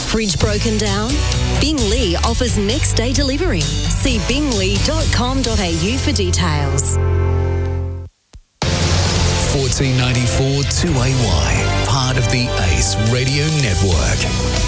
fridge broken down? Binglee offers next day delivery. See binglee.com.au for details. 1494 2AY, part of the ACE Radio Network.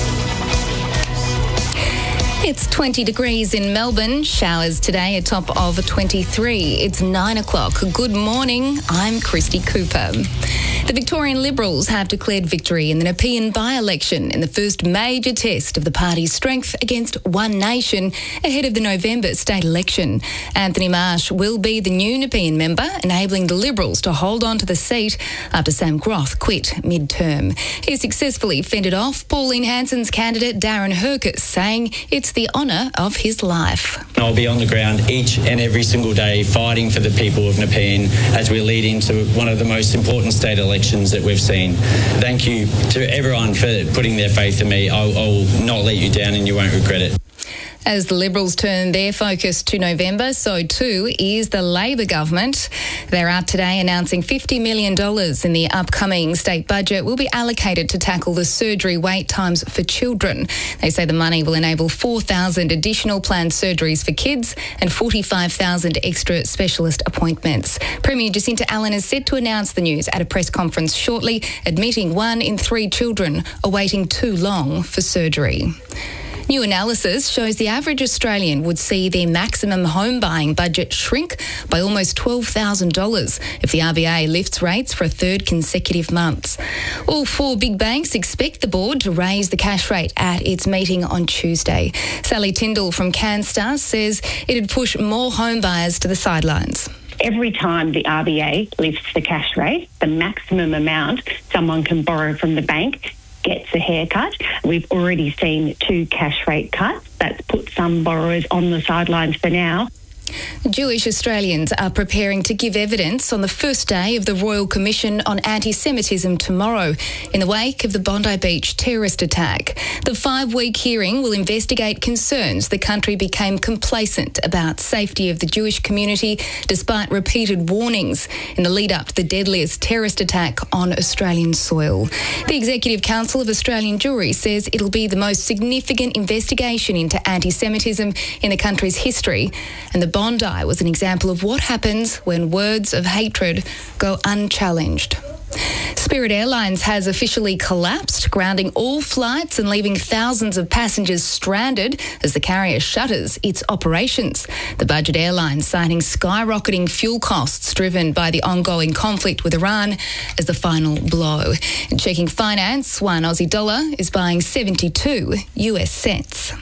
It's 20 degrees in Melbourne. Showers today, a top of 23. It's 9 o'clock. Good morning. I'm Christy Cooper. The Victorian Liberals have declared victory in the Nepean by-election in the first major test of the party's strength against One Nation ahead of the November state election. Anthony Marsh will be the new Nepean member, enabling the Liberals to hold on to the seat after Sam Groth quit mid-term. He successfully fended off Pauline Hanson's candidate Darren Hercus, saying it's the honour of his life. I'll be on the ground each and every single day fighting for the people of Nepean as we lead into one of the most important state elections that we've seen. Thank you to everyone for putting their faith in me. I'll not let you down and you won't regret it. As the Liberals turn their focus to November, so too is the Labor government. They're out today announcing $50 million in the upcoming state budget will be allocated to tackle the surgery wait times for children. They say the money will enable 4,000 additional planned surgeries for kids and 45,000 extra specialist appointments. Premier Jacinta Allen is set to announce the news at a press conference shortly, admitting 1 in 3 children are waiting too long for surgery. New analysis shows the average Australian would see their maximum home buying budget shrink by almost $12,000 if the RBA lifts rates for a third consecutive month. All 4 big banks expect the board to raise the cash rate at its meeting on Tuesday. Sally Tyndall from CanStar says it'd push more home buyers to the sidelines. Every time the RBA lifts the cash rate, the maximum amount someone can borrow from the bank gets a haircut. We've already seen 2 cash rate cuts. That's put some borrowers on the sidelines for now. Jewish Australians are preparing to give evidence on the first day of the Royal Commission on Anti-Semitism tomorrow in the wake of the Bondi Beach terrorist attack. The 5-week hearing will investigate concerns the country became complacent about safety of the Jewish community despite repeated warnings in the lead up to the deadliest terrorist attack on Australian soil. The Executive Council of Australian Jewry says it'll be the most significant investigation into anti-Semitism in the country's history, and the Bondi was an example of what happens when words of hatred go unchallenged. Spirit Airlines has officially collapsed, grounding all flights and leaving thousands of passengers stranded as the carrier shutters its operations. The budget airline citing skyrocketing fuel costs driven by the ongoing conflict with Iran as the final blow. And checking finance, one Aussie dollar is buying 72 US cents.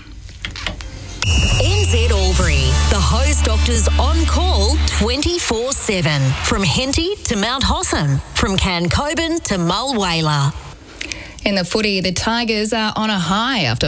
NZ Albury, the Hose Doctors on call 24/7. From Henty to Mount Hotham, from Cancoban to Mulwala. In the footy, the Tigers are on a high after